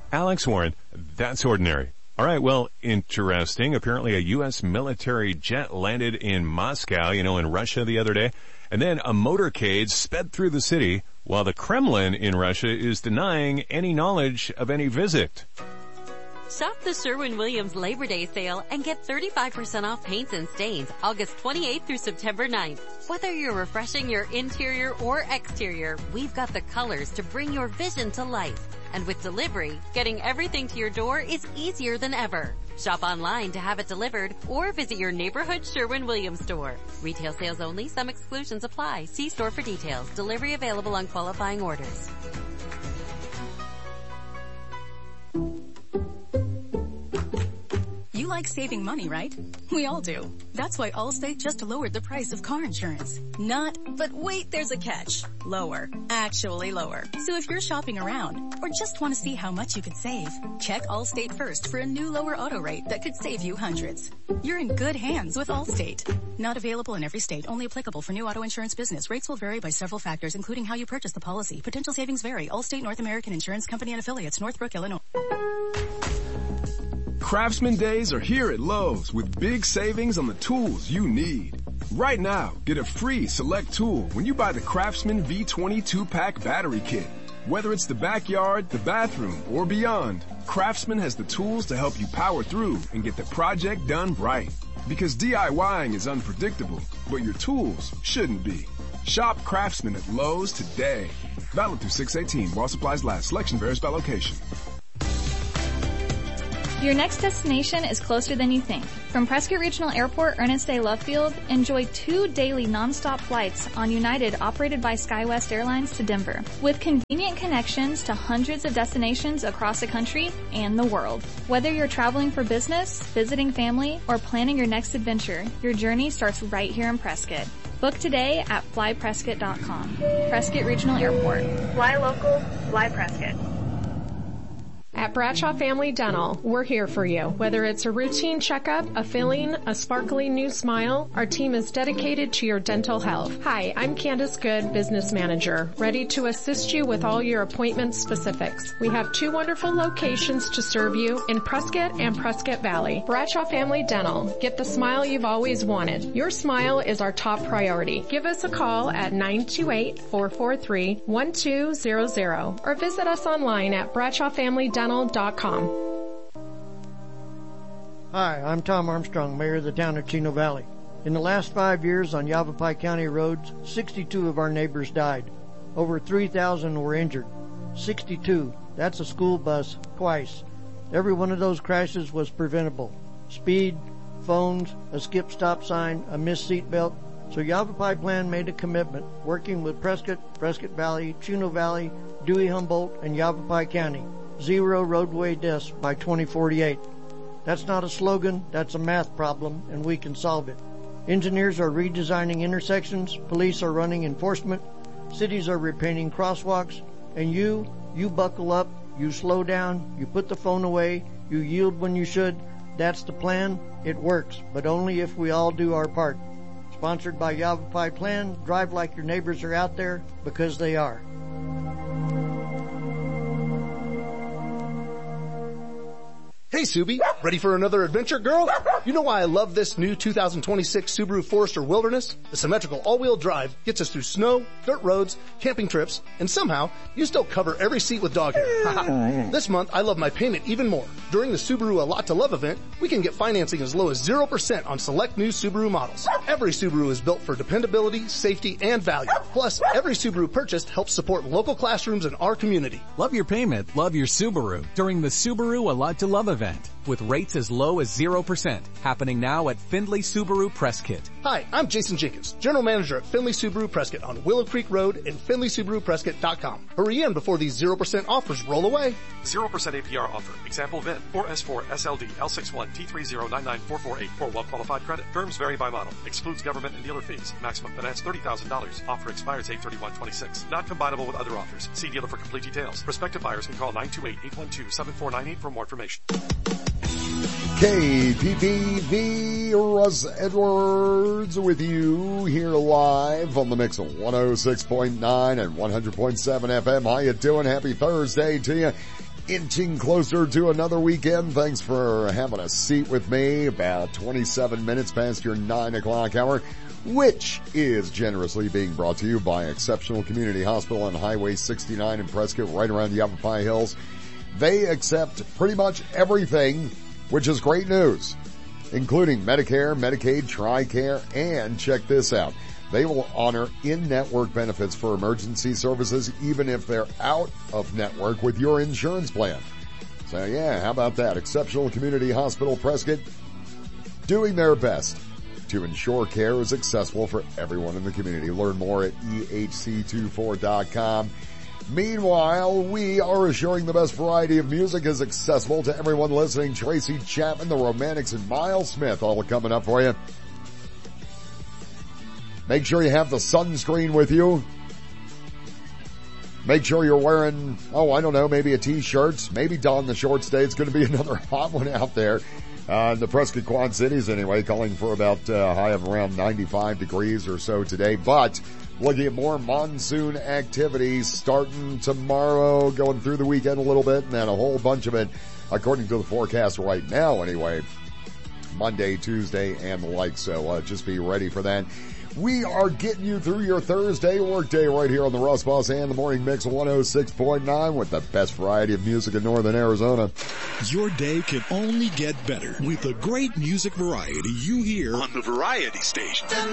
Alex Warren, that's ordinary. All right, well, interesting. Apparently a U.S. military jet landed in Moscow, in Russia the other day, and then a motorcade sped through the city while the Kremlin in Russia is denying any knowledge of any visit. Shop the Sherwin-Williams Labor Day sale and get 35% off paints and stains August 28th through September 9th. Whether you're refreshing your interior or exterior, we've got the colors to bring your vision to life. And with delivery, getting everything to your door is easier than ever. Shop online to have it delivered or visit your neighborhood Sherwin-Williams store. Retail sales only. Some exclusions apply. See store for details. Delivery available on qualifying orders. You like saving money, right? We all do. That's why Allstate just lowered the price of car insurance. Not, but wait, there's a catch. Lower. Actually lower. So if you're shopping around or just want to see how much you could save, check Allstate first for a new lower auto rate that could save you hundreds. You're in good hands with Allstate. Not available in every state. Only applicable for new auto insurance business. Rates will vary by several factors, including how you purchase the policy. Potential savings vary. Allstate North American Insurance Company and Affiliates, Northbrook, Illinois. Craftsman Days are here at Lowe's with big savings on the tools you need. Right now, get a free select tool when you buy the Craftsman V20 2-pack battery kit. Whether it's the backyard, the bathroom, or beyond, Craftsman has the tools to help you power through and get the project done right. Because DIYing is unpredictable, but your tools shouldn't be. Shop Craftsman at Lowe's today. Valid through 6/18 while supplies last. Selection varies by location. Your next destination is closer than you think. From Prescott Regional Airport, Ernest A. Love Field, enjoy 2 daily nonstop flights on United operated by SkyWest Airlines to Denver. With convenient connections to hundreds of destinations across the country and the world. Whether you're traveling for business, visiting family, or planning your next adventure, your journey starts right here in Prescott. Book today at flyprescott.com. Prescott Regional Airport. Fly local, fly Prescott. At Bradshaw Family Dental, we're here for you. Whether it's a routine checkup, a filling, a sparkling new smile, our team is dedicated to your dental health. Hi, I'm Candace Good, Business Manager, ready to assist you with all your appointment specifics. We have 2 wonderful locations to serve you in Prescott and Prescott Valley. Bradshaw Family Dental. Get the smile you've always wanted. Your smile is our top priority. Give us a call at 928-443-1200 or visit us online at bradshawfamilydental.com. Hi, I'm Tom Armstrong, Mayor of the town of Chino Valley. In the last 5 years on Yavapai County roads, 62 of our neighbors died. Over 3,000 were injured. 62. That's a school bus twice. Every one of those crashes was preventable. Speed, phones, a skip stop sign, a missed seatbelt. So Yavapai Plan made a commitment, working with Prescott, Prescott Valley, Chino Valley, Dewey Humboldt, and Yavapai County. 0 roadway deaths by 2048. That's not a slogan, that's a math problem, and we can solve it. Engineers are redesigning intersections, police are running enforcement, cities are repainting crosswalks, and you buckle up, you slow down, you put the phone away, you yield when you should. That's the plan. It works, but only if we all do our part. Sponsored by Yavapai Plan, drive like your neighbors are out there, because they are. Hey, Subi, ready for another adventure, girl? You know why I love this new 2026 Subaru Forester Wilderness? The symmetrical all-wheel drive gets us through snow, dirt roads, camping trips, and somehow you still cover every seat with dog hair. This month, I love my payment even more. During the Subaru A Lot to Love event, we can get financing as low as 0% on select new Subaru models. Every Subaru is built for dependability, safety, and value. Plus, every Subaru purchased helps support local classrooms in our community. Love your payment, love your Subaru during the Subaru A Lot to Love event. With rates as low as 0%, happening now at Findlay Subaru Prescott. Hi, I'm Jason Jenkins, General Manager at Findlay Subaru Prescott on Willow Creek Road and FindlaySubaruPrescott.com. Hurry in before these 0% offers roll away. 0% APR offer. Example VIN 4S4 SLD L61 T3099448 for well-qualified credit. Terms vary by model. Excludes government and dealer fees. Maximum finance $30,000. Offer expires 8/31/26. Not combinable with other offers. See dealer for complete details. Prospective buyers can call 928-812-7498 for more information. KPPV, Russ Edwards with you here live on the mix of 106.9 and 100.7 FM. How you doing? Happy Thursday to you. inching closer to another weekend. Thanks for having a seat with me. About 27 minutes past your 9 o'clock hour, which is generously being brought to you by Exceptional Community Hospital on Highway 69 in Prescott, right around the Yavapai Hills. They accept pretty much everything, which is great news, including Medicare, Medicaid, TRICARE, and check this out. They will honor in-network benefits for emergency services even if they're out of network with your insurance plan. So yeah, how about that? Exceptional Community Hospital Prescott doing their best to ensure care is accessible for everyone in the community. Learn more at ehc24.com. Meanwhile, we are assuring the best variety of music is accessible to everyone listening. Tracy Chapman, the Romantics, and Miles Smith all coming up for you. Make sure you have the sunscreen with you. Make sure you're wearing, maybe a t-shirt. Maybe don the shorts today. It's going to be another hot one out there. In the Prescott Quad Cities anyway, calling for about a high of around 95 degrees or so today. But looking at more monsoon activities starting tomorrow, going through the weekend a little bit, and then a whole bunch of it, according to the forecast right now anyway, Monday, Tuesday, and the like. So just be ready for that. We are getting you through your Thursday workday right here on the Russ Boss and the Morning Mix 106.9 with the best variety of music in Northern Arizona. Your day can only get better with the great music variety you hear on the Variety Station.